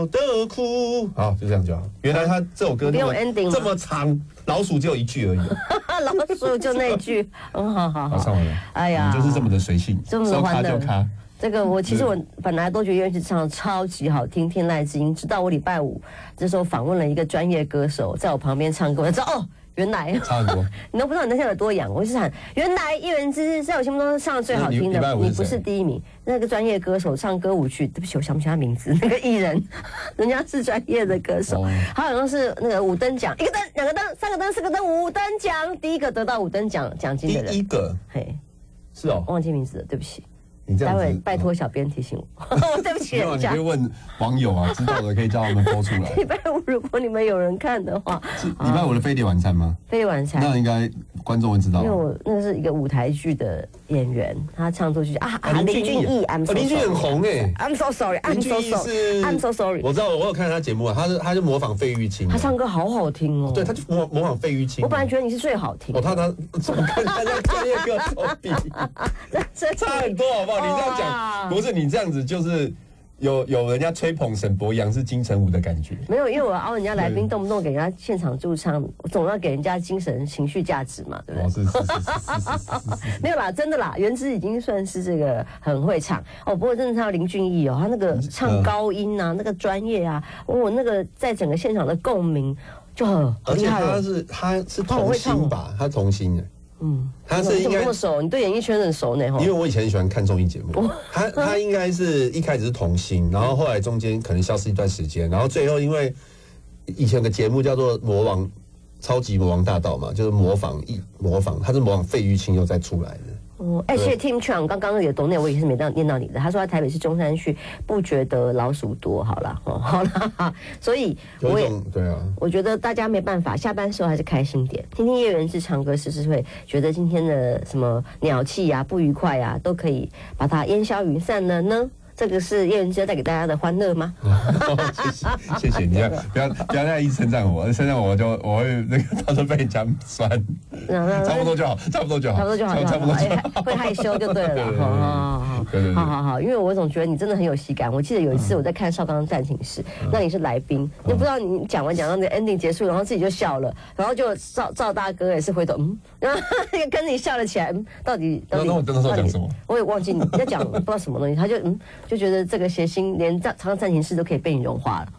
要的苦。好，就这样就好。原来他这首歌不用 ending 这么长，老鼠只有一句而已。 老鼠就那一句，好， 唱完了。 哎呀， 就是这么的随性， 这么的欢乐。 说卡就卡。 这个其实我本来都觉得乐曲唱的超级好听，天籁之音。直到我礼拜五这时候访问了一个专业歌手，在我旁边唱歌，我才知道哦，原来差很多。 你都不知道你那天有多痒，我是喊原来叶元之在我心目中唱的最好听的，你不是第一名。那个专业歌手唱歌舞曲，对不起，我想不起他名字。那个艺人，人家是专业的歌手，他好像是那个五灯奖，一个灯、两个灯、三个灯、四个灯，五灯奖，第一个得到五灯奖奖金的人， 第一个， 嘿， 是哦， 忘记名字了，对不起。 待会拜托小编提醒我，对不起人家。 你可以问网友啊，知道的可以叫他们播出来。 礼拜五如果你们有人看的话， 是礼拜五的飞碟晚餐吗？ 飞碟晚餐， 那应该观众会知道。 因为我那是一个舞台剧的演员，他唱作剧林俊逸，I'm so sorry， 林俊逸很红哎 ，I'm so sorry，I'm so sorry，I'm so sorry。 我知道，我有看他节目啊，他就模仿费玉清， 他唱歌好好听哦。 对，他就模仿费玉清。 我本来觉得你是最好听。 他怎么跟他在专业歌手比？差很多好不好？你这样讲。不是你这样子，就是有人家吹捧沈伯洋是金城武的感觉。 没有，因为我凹人家来宾，动不动给人家现场驻唱，我总要给人家精神情绪价值嘛，对不对？是。没有啦，真的啦，元之已经算是这个很会唱哦。不过真的唱到林俊逸哦，他那个唱高音啊，那个专业啊，我那个在整个现场的共鸣就很厉害。 而且他是童星吧？他童星的。他是应该那么熟，你对演艺圈很熟呢。 因为我以前很喜欢看综艺节目，他应该是一开始是童星，然后后来中间可能消失一段时间，然后最后因为以前有个节目叫做超级魔王大道嘛，就是模仿，他是模仿费玉清又再出来的。 谢谢 Tim Chang， 刚刚也懂那我也是没念到你的。他说他台北市中山区不觉得老鼠多，好了，所以对啊， 我觉得大家没办法，下班时候还是开心点，听听叶元之唱歌，是不是会觉得今天的什么鸟气啊、不愉快啊，都可以把它烟消云散了呢？这个是叶元之带给大家的欢乐吗？ 谢谢你，不要再一直称赞我，称赞我会那个到时候被人家酸。差不多就好，会害羞就对了。好，因为我总觉得你真的很有喜感。我记得有一次我在看少刚战情室，那你是来宾，你不知道你讲到那个 ending 结束，然后自己就笑了，然后就赵大哥也是回头然后跟你笑了起来，到底那我真的说讲什么？ 我也忘记你在讲不知道什么东西，他就觉得这个谐星连长战情室都可以被你融化了。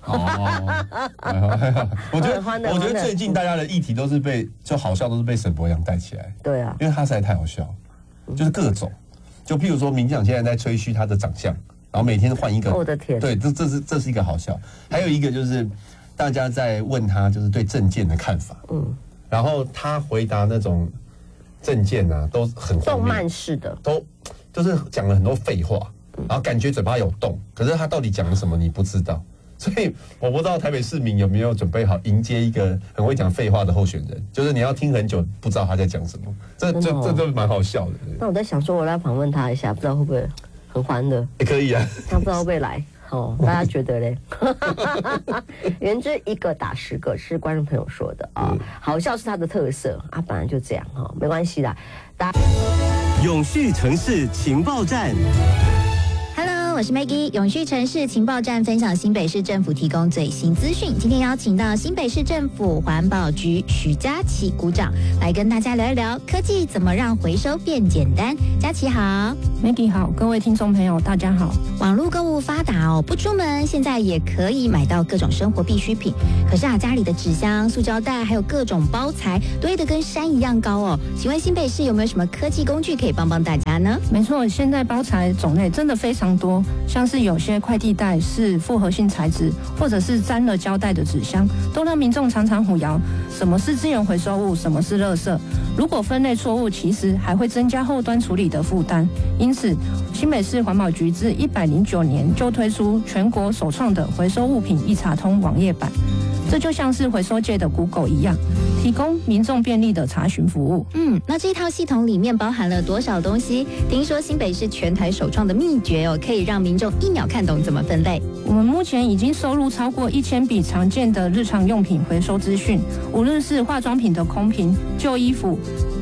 我觉得最近大家的议题都是就好笑都是被沈伯洋带起来。 对啊， 因为他实在太好笑，就是各种，就譬如说民进党现在在吹嘘他的长相，然后每天换一个。 我的天！ 对，这是一个好笑。还有一个就是大家在问他就是对政见的看法，然后他回答那种政见啊都很动漫式的， 就是讲了很多废话。然后感觉嘴巴有动，可是他到底讲了什么你不知道，所以我不知道台北市民有没有准备好迎接一个很会讲废话的候选人，就是你要听很久不知道他在讲什么，这就蛮好笑的。 那我在想说，我来访问他一下，不知道会不会很欢乐？ 也可以啊， 他不知道会不会来。大家觉得嘞？元之一个打10个是观众朋友说的啊，好笑是他的特色啊，本来就这样没关系啦。 永续城市情报站。 我是 Maggie， 永续城市情报站分享新北市政府提供最新资讯。今天邀请到新北市政府环保局许佳琪股长来跟大家聊一聊科技怎么让回收变简单。佳琪好。 Maggie 好，各位听众朋友大家好。 网络购物发达哦，不出门现在也可以买到各种生活必需品。可是家里的纸箱、塑胶袋还有各种包材堆得跟山一样高哦。请问新北市有没有什么科技工具可以帮大家呢？ 没错，现在包材种类真的非常多，像是有些快递袋是复合性材质，或者是沾了胶带的纸箱，都让民众常常混淆什么是资源回收物，什么是垃圾。如果分类错误，其实还会增加后端处理的负担。因此，新北市环保局自109年就推出全国首创的回收物品一查通网页版，这就像是回收界的 Google 一样，提供民众便利的查询服务。 那这一套系统里面包含了多少东西？听说新北市全台首创的秘诀哦，可以让民众1秒看懂怎么分类。 我们目前已经收录超过1000笔常见的日常用品回收资讯，无论是化妆品的空瓶、旧衣服、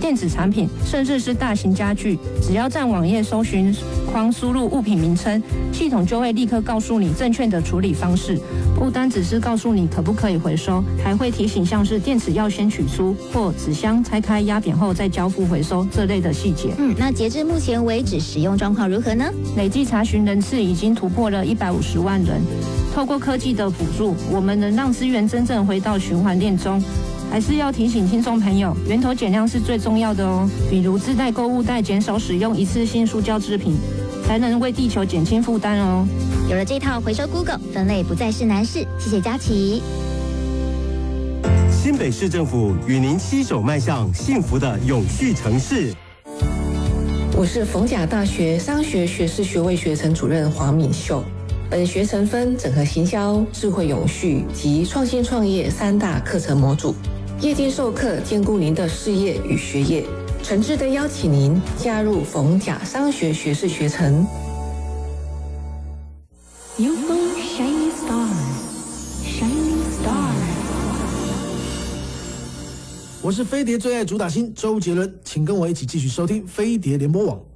电子产品，甚至是大型家具，只要在网页搜寻框输入物品名称，系统就会立刻告诉你正确的处理方式。不单只是告诉你可不可以回收，还会提醒像是电池要先取出或纸箱拆开压扁后再交付回收这类的细节。 那截至目前为止，使用状况如何呢？ 累计查询人次已经突破了150万人。透过科技的辅助，我们能让资源真正回到循环链中。还是要提醒听众朋友，源头减量是最重要的哦。比如自带购物袋，减少使用一次性塑胶制品，才能为地球减轻负担哦。 有了这套回收 Google， 分类不再是难事。谢谢佳琪。 新北市政府与您携手迈向幸福的永续城市。 我是逢甲大学商学学士学位学程主任黄敏秀。本学程分整合行销、智慧永续及创新创业3大课程模组，夜间授课兼顾您的事业与学业。诚挚的邀请您加入逢甲商学学士学程。 UFO Shining Star Shining Star。 我是飞碟最爱主打星周杰伦，请跟我一起继续收听飞碟联播网。